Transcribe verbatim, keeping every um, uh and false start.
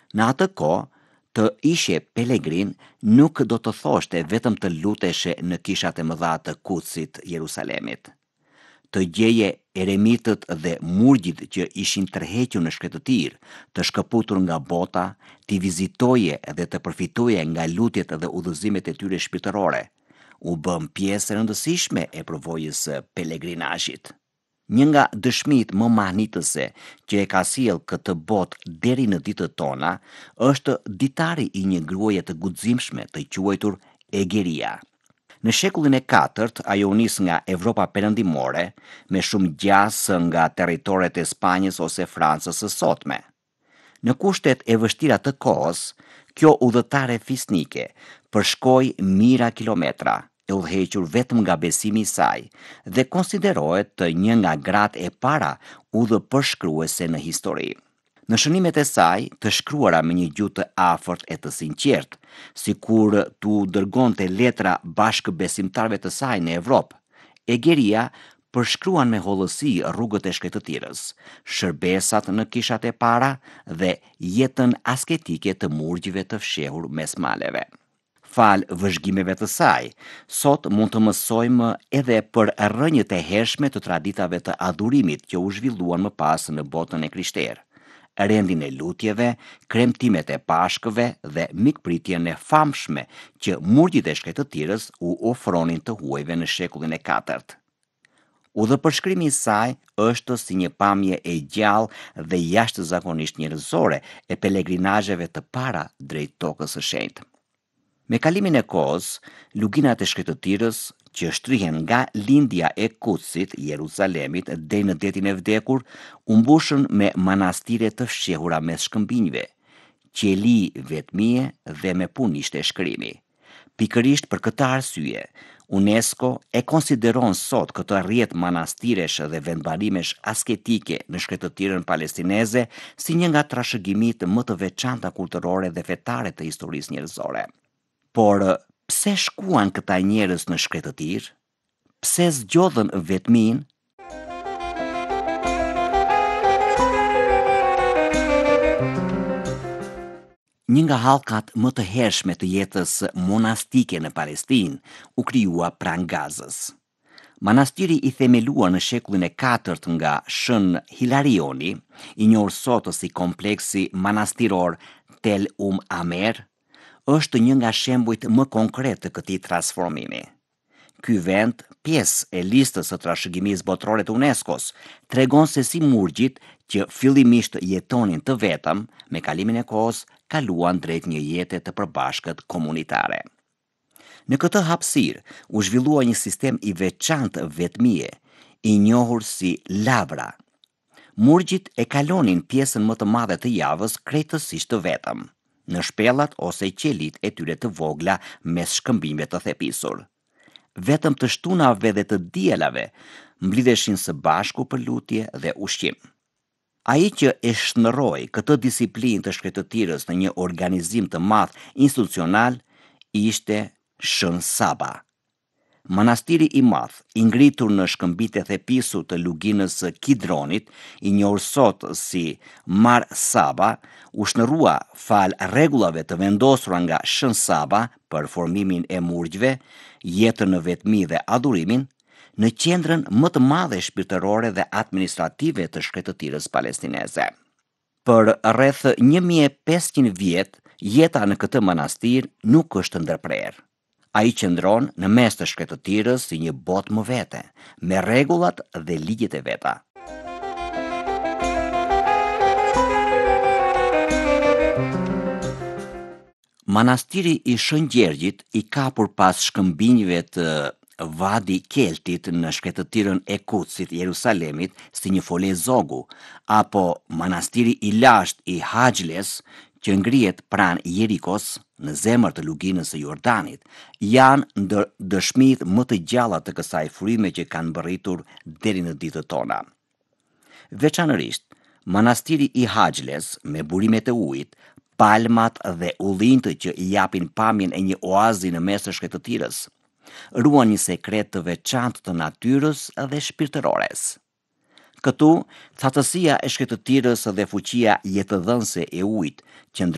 Në atë kohë, të ishe pelegrin nuk do të thoshte vetëm të luteshe në kishat e mëdha të Kutsit Jerusalemit. Të gjeje eremitët dhe murgjit që ishin tërhequr në shkretëtir, të shkëputur nga bota, t'i vizitoje dhe të përfitoje nga lutjet dhe udhëzimet e tyre shpirtërore, u bëm pjesë e rëndësishme e përvojës së pelegrinazhit. Një nga dëshmit më mahnitëse që e ka sjell këtë botë deri në ditët tona është ditari i një gruaje të guximshme të quajtur Egeria. Në shekullin e katërt, ajo u nis nga Evropa perëndimore me shumë gjas nga territoret e Spanjës ose Francës së sotme. Në kushtet e vështira të kohës, kjo udhëtare fisnike përshkoi mijëra kilometra, e udhëhequr vetëm nga besimi i saj dhe konsiderohet të një nga gratë e para udhëpërshkruese në histori. Në shënimet e saj, të shkruara me një gjuhë të afërt e të sinqertë, sikur t'u dërgonte letra bashkëbesimtarëve të saj në Evropë, Egeria përshkruan me hollësi rrugët e shkretëtirës, shërbesat në kishat e para dhe jetën asketike të murgjve të fshehur mes maleve. Fal vëzhgimeve të saj, sot mund të mësojmë edhe për rrënjët e hershme të traditave të adhurimit që u zhvilluan më pas në botën e krishterë, rendin e lutjeve, kremtimet e pashkëve dhe mikpritjen e famshme që murgjit e shkretëtirës u ofronin të huajve në shekullin e katërt. Udhëpërshkrimi i saj është si një pamje e gjallë dhe jashtëzakonisht njerëzore e pelegrinazheve të para drejt tokës së shenjtë. Me kalimin e kohës, luginat e shkretëtirës që shtrihen nga lindja e Kutsit, Jerusalemit, deri në detin e vdekur, u mbushën me manastire të fshehura mes shkëmbinjve, qeli vetmie dhe me punishte shkrimi. Pikërisht për këtë arsye, UNESCO e konsideron sot këtë rrjet manastiresh dhe vendbanimesh asketike në shkretëtirën palestineze si një nga trashëgimit më të veçanta kulturore dhe fetare të historisë njerëzore. Por pse shkuan këta njerëz në shkretëtir? Pse zgjodhën vetmin? Një nga hallkat më të hershme të jetës monastike në Palestinë u krijua pranë Gazës. Manastiri i themeluar në shekullin e katërt nga Shën Hilarioni, i njohur sot si kompleksi manastiror Tel Um Amer, është një nga shembujt më konkret të këtij transformimi. Ky vend, pjesë e listës së trashëgimisë botërore të UNESCO-s, tregon se si murgjit që fillimisht jetonin të vetëm, me kalimin e kohës kaluan drejt një jete të përbashkët komunitare. Në këtë hapësirë u zhvillua një sistem i veçantë vetmie, i njohur si lavra. Murgjit e kalonin pjesën më të madhe të javës krejtësisht të vetëm, në shpellat ose qelit e tyre të vogla mes shkëmbimeve të thepisur. Vetëm të shtunave dhe të dielave mblidheshin së bashku për lutje dhe ushqim. Ai që e shndërroi këtë disiplinë të shkretëtirës në një organizim të madh institucional ishte Shën Saba. Manastiri i madh, i ngritur në shkëmbijtë e thepisur të luginës së Kidronit, i njohur sot si Mar Saba, u shndërrua fal rregullave të vendosura nga Shën Saba për formimin e murgjve, jetën në vetmi dhe adhurimin, në qendrën më të madhe shpirtërore dhe administrative të shkretëtirës palestineze. Për rreth një mijë e pesëqind vjet, jeta në këtë manastir nuk është ndërprerë. Ai qëndron në mes të shkretëtirës si një botë më vete, me rregullat dhe ligjet e veta. Manastiri i Shën Gjergjit, i kapur pas shkëmbinjve të Vadi Keltit në shkretëtirën e Kutsit, Jerusalemit, si një fole zogu, apo manastiri i lashtë i Hajles, që ngrihet pranë Jerikos, në zemër të luginës së Jordanit, janë ndër dëshmitë më të gjalla të kësaj fryme që kanë mbërritur deri në ditët tona. Veçanërisht, manastiri i Hajles, me burimet e ujit, palmat dhe ullinte që i japin pamjen e një oazi në mes të shkretëtirës, ruan një sekret të veçantë të natyrës dhe shpirtërores. Këtu, thatësia e shkretëtirës dhe fuqia jetëdhënëse e ujit qëndron